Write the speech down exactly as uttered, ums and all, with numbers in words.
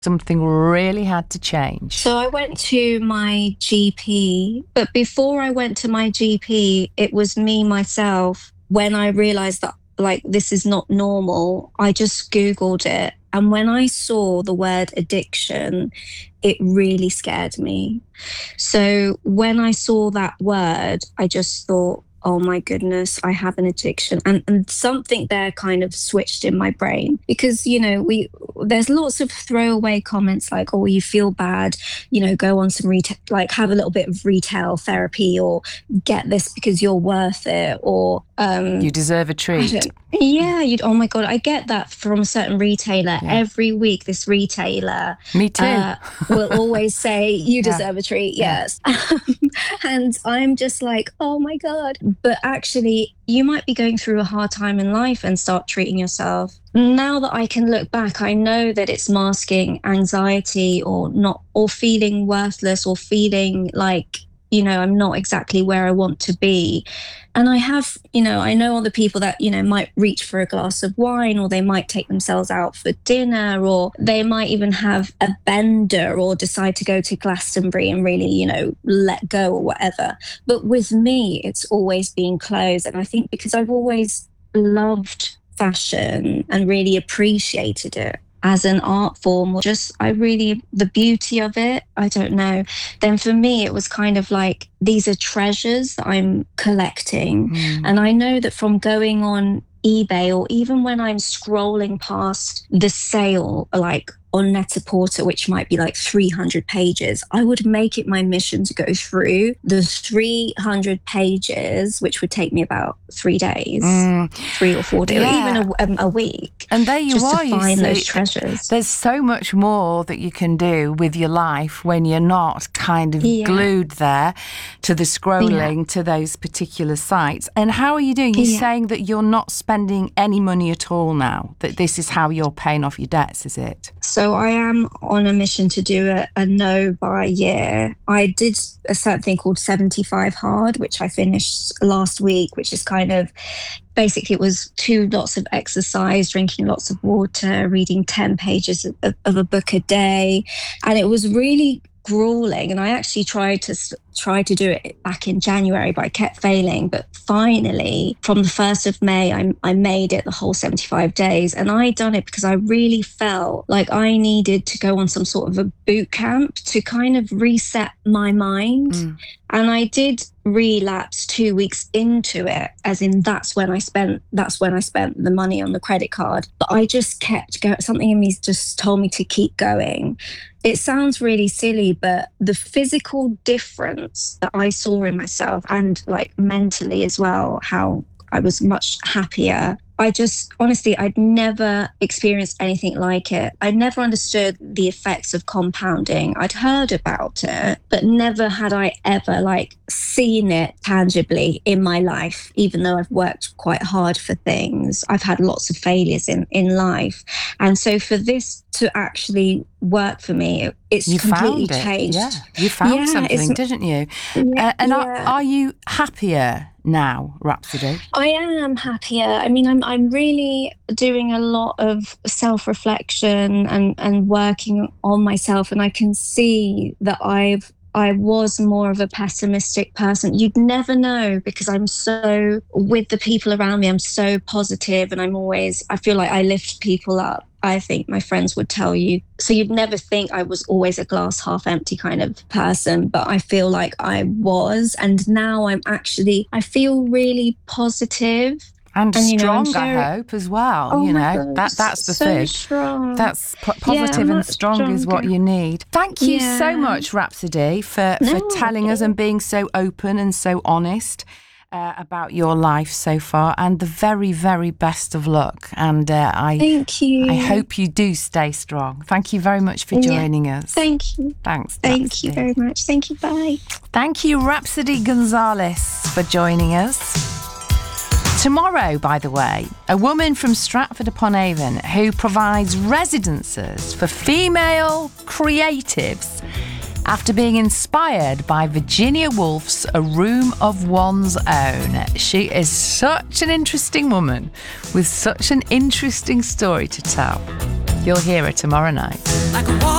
something really had to change? So I went to my G P, but before I went to my G P, it was me, myself, when I realized that, like, this is not normal. I just Googled it. And when I saw the word addiction, it really scared me. So when I saw that word, I just thought, oh my goodness, I have an addiction. And, and something there kind of switched in my brain because, you know, we there's lots of throwaway comments like, oh, you feel bad, you know, go on some retail, like have a little bit of retail therapy or get this because you're worth it or... Um, you deserve a treat. Yeah, you'd, oh my God, I get that from a certain retailer. Yeah. Every week, this retailer Me too. Uh, will always say, you deserve yeah. a treat, yes. Yeah. And I'm just like, oh my God. But actually, you might be going through a hard time in life and start treating yourself. Now that I can look back, I know that it's masking anxiety or not, or feeling worthless or feeling like, you know, I'm not exactly where I want to be. And I have, you know, I know other people that, you know, might reach for a glass of wine or they might take themselves out for dinner or they might even have a bender or decide to go to Glastonbury and really, you know, let go or whatever. But with me, it's always been clothes. And I think because I've always loved fashion and really appreciated it as an art form, or just, I really, the beauty of it, I don't know. Then for me, it was kind of like, these are treasures that I'm collecting. Mm. And I know that from going on eBay or even when I'm scrolling past the sale, like on Net-a-Porter, which might be like three hundred pages, I would make it my mission to go through the three hundred pages, which would take me about three days, mm. three or four days, yeah. or even a, um, a week. And there you just are, to find you those see, treasures. There's so much more that you can do with your life when you're not kind of yeah. glued there to the scrolling, yeah. to those particular sites. And how are you doing? You're yeah. saying that you're not spending any money at all now, that this is how you're paying off your debts, is it? So I am on a mission to do a, a no by year. I did a certain thing called seventy-five hard, which I finished last week, which is kind of, basically it was two lots of exercise, drinking lots of water, reading ten pages of, of a book a day. And it was really grueling. And I actually tried to try to do it back in January, but I kept failing. But finally, from the first of May, I, I made it the whole seventy-five days. And I done it because I really felt like I needed to go on some sort of a boot camp to kind of reset my mind. Mm. And I did relapse two weeks into it, as in that's when I spent that's when I spent the money on the credit card. But I just kept going. Something in me just told me to keep going. It sounds really silly, but the physical difference that I saw in myself and like mentally as well, how I was much happier. I just, honestly, I'd never experienced anything like it. I never understood the effects of compounding. I'd heard about it, but never had I ever like seen it tangibly in my life, even though I've worked quite hard for things. I've had lots of failures in, in life. And so for this to actually work for me, it's you completely found it. changed. Yeah, you found yeah, something, didn't you? Yeah, uh, and yeah. are, are you happier now, Rhapsody? I am happier. I mean, I'm I'm really doing a lot of self-reflection and, and working on myself, and I can see that I've I was more of a pessimistic person. You'd never know because I'm so, with the people around me, I'm so positive and I'm always, I feel like I lift people up. I think my friends would tell you. So you'd never think I was always a glass half empty kind of person, but I feel like I was. And now I'm actually, I feel really positive. And, and strong, you know, very, I hope, as well. Oh you know, God, that that's the so thing. Strong. That's po- positive yeah, and strong stronger. is what you need. Thank you yeah. so much, Rhapsody, for, no. for telling us and being so open and so honest uh, about your life so far. And the very, very best of luck. And uh, I, Thank you. I hope you do stay strong. Thank you very much for joining yeah. us. Thank you. Thanks. Thank Rhapsody. you very much. Thank you. Bye. Thank you, Rhapsody Gonzalez, for joining us. Tomorrow, by the way, a woman from Stratford-upon-Avon who provides residences for female creatives after being inspired by Virginia Woolf's A Room of One's Own. She is such an interesting woman with such an interesting story to tell. You'll hear her tomorrow night. Like a